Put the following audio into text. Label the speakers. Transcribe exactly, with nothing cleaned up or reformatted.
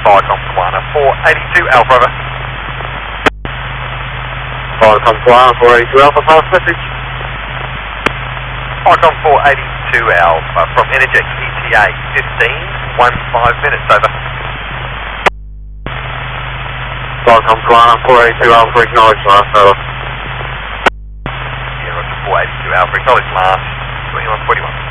Speaker 1: Icon Guana four eighty-two Alpha, over.
Speaker 2: Icon Guana four eighty-two Alpha, pass message.
Speaker 1: Icon four eighty-two Alpha from Energex E T A fifteen fifteen minutes, over.
Speaker 2: Icon Guana four eighty-two Alpha, acknowledge last, over.
Speaker 1: Yeah, Roger, four eighty-two Alpha, acknowledge last, twenty-one forty-one.